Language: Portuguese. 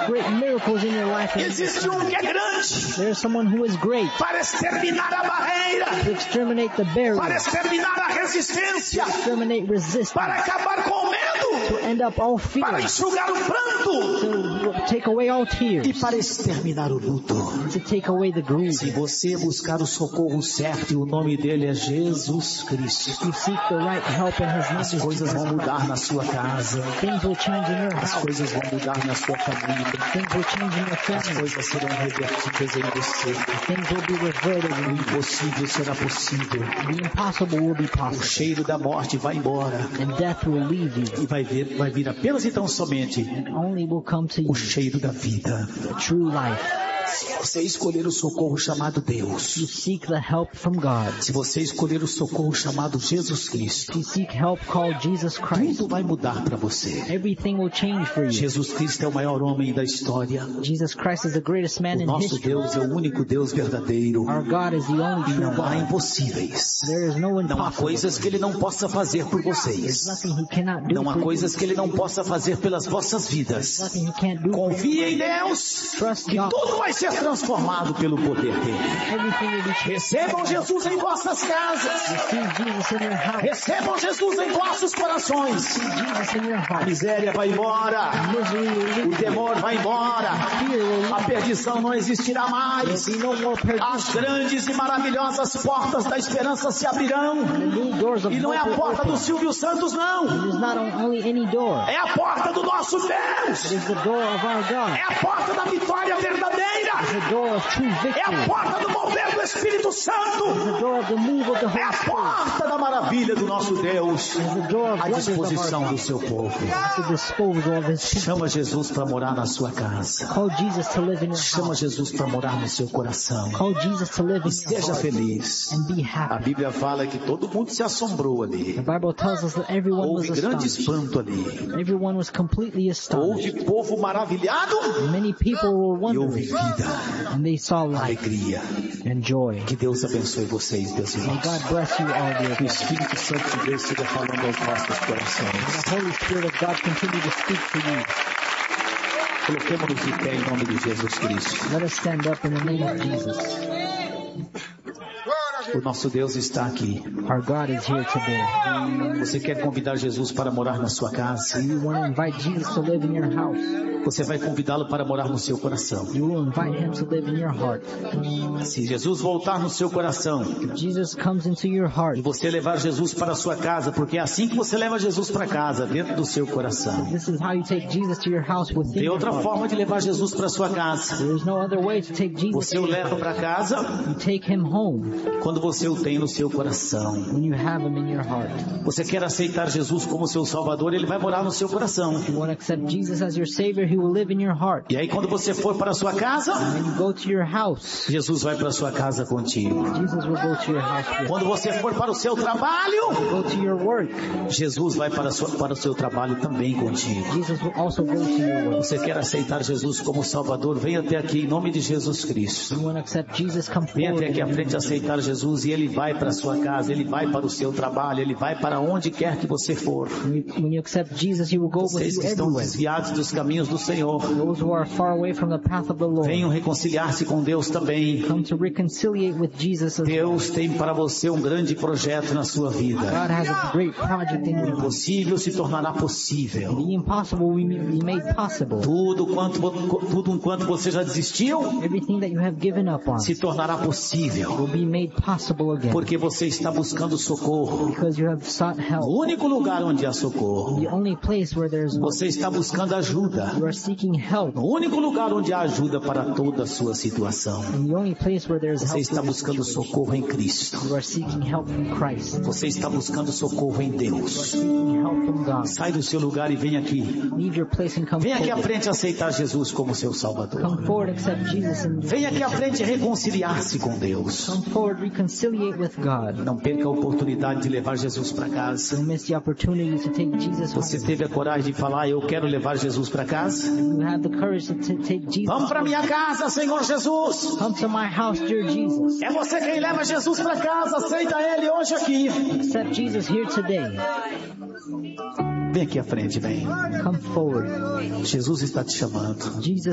great miracles in your life. Existe um que é grande There's someone who is great para exterminar a barreira, to exterminate the barrier, para exterminar a resistência, exterminate resistance, para acabar com o medo, to end up all fear, para enxugar o pranto to take away all tears, e para exterminar o luto. to take away the grief. Se você buscar o socorro certo, e o nome dele é Jesus Cristo, You seek the right help in His as name. coisas vão mudar na sua casa, Things will change in your as house. coisas vão mudar na sua família, Things will change in your as family. coisas serão revertidas em você. Things will be reverted. O impossível será possível. The impossible will be O possible. cheiro da morte vai embora And death will leave you. e vai vir apenas e tão somente Only will come to you o cheiro da vida. true life. Se você escolher o socorro chamado Deus, You seek the help from God. se você escolher o socorro chamado Jesus Cristo, You seek help called Jesus Christ. tudo vai mudar para você. Everything will change for you. Jesus Cristo é o maior homem da história. Jesus Christ is the greatest man O in nosso history. Deus é o único Deus verdadeiro. Our God is the only E true não há God. impossíveis. There is no Não há impossible. coisas que Ele não possa fazer por There's vocês. nothing He cannot do Não há for you. coisas que Ele não possa fazer pelas vossas vidas. Nothing He can't do for you. Confie em Deus, Trust que God. tudo vai ser transformado pelo poder dele. Everything will be changed. Recebam Jesus em vossas casas. Receive Jesus in your house. Recebam Jesus em vossos corações. Receive Jesus in your A heart. miséria vai embora. Misery will O leave. temor vai embora. Fear will A leave. perdição não existirá mais. There'll be no more As perdition. grandes e maravilhosas portas da esperança se abrirão. The new doors of E não é a hope will porta open. do Silvio Santos, não. It is not only any door. É a porta do nosso It Deus. is the door of our God. É a porta da vitória verdadeira. It is the door of true É a victory. porta do mover do Espírito It is Santo. the door of the move of the É Holy a Spirit. porta da maravilha do nosso Deus. It is the door of À wonders of our disposição do God. seu povo. At the disposal of His people. Chama Jesus para morar na sua casa. Call Jesus to live in your Chama house. Jesus para morar no seu coração. Call Jesus to live in your Seja heart. feliz. And be A happy. Bíblia fala que todo mundo se assombrou ali. The Bible tells us that everyone was Houve grande astonished. espanto ali. Everyone was completely astonished. Houve povo maravilhado Many people were e houve wondering. vida, And they saw life alegria. and joy. Que Deus abençoe vocês, meus May irmãos. God bless you all, dear Que o friends. Espírito Santo de Deus esteja falando aos nossos corações. May the Holy Spirit of God continue to speak to you. Coloquemos-nos de pé em nome de Jesus Cristo. Let us stand up in the name of Jesus. O nosso Deus está aqui. Our God is here today. Você quer convidar Jesus para morar na sua casa? You want to invite Jesus to live in your house. Você vai convidá-lo para morar no seu coração. You will invite Him to live in your heart. Se Jesus voltar no seu coração If Jesus comes into your heart, e você levar Jesus para a sua casa, porque é assim que você leva Jesus para casa, dentro do seu coração. this is how you take Jesus to your house within Tem your outra heart. forma de levar Jesus para a sua casa. There is no other way to take Jesus Você to o your leva house. para casa You take Him home quando você o tem no seu coração. when you have Him in your heart. Você quer aceitar Jesus como seu Salvador, Ele vai morar no seu coração. If you want to accept Jesus as your Savior, He will live in your heart. E aí quando você for para a sua casa, When you go to your house, Jesus vai para a sua casa contigo. Jesus will go to your house with you. Quando você for para o seu trabalho, Go to your work. Jesus vai para o seu trabalho também contigo. Jesus will also go to your work. Você quer aceitar Jesus como Salvador? Venha até aqui em nome de Jesus Cristo. You want to accept Jesus, come Venha até aqui à forward. frente aceitar Jesus e Ele vai para a sua casa, Ele vai para o seu trabalho, Ele vai para onde quer que você for. When you accept Jesus, He will go with Vocês you que estão everywhere. desviados dos caminhos do Senhor, Those who are far away from the path of the Lord, venham reconciliar-se com Deus também. come to reconciliate with Jesus as well. Deus tem para você um grande projeto na sua vida. God has a great project in O you. impossível se tornará possível. The impossible will be made possible. Tudo enquanto você já desistiu, Everything that you have given up on se tornará possível. will be made possible again. Porque você está buscando socorro. Because you have sought help. O único lugar onde há socorro. The only place where there is hope. Você está buscando ajuda. You are seeking help. O único lugar onde há ajuda para toda a sua situação. And the only place where there is Você help está in your buscando situation. socorro em Cristo. You are seeking help from Christ. Você está buscando socorro em You are Deus. seeking help from God. Sai do seu lugar e vem aqui. Leave your place and come Vem aqui à forward. frente aceitar Jesus como seu Salvador. Come forward, accept Jesus, and Vem aqui à frente reconciliar-se com Deus. come forward, reconciliate with God. Não perca a oportunidade de levar Jesus para casa. Don't miss the opportunity to take Jesus Você home. teve a coragem de falar, eu quero levar Jesus para casa? You have the courage to take Jesus. Vamos para minha casa, Senhor Jesus. Come to my house, dear Jesus. É você quem leva Jesus para casa, aceita Ele hoje aqui. Accept Jesus here today. Vem aqui à frente, vem. Come forward. Jesus está te chamando. Jesus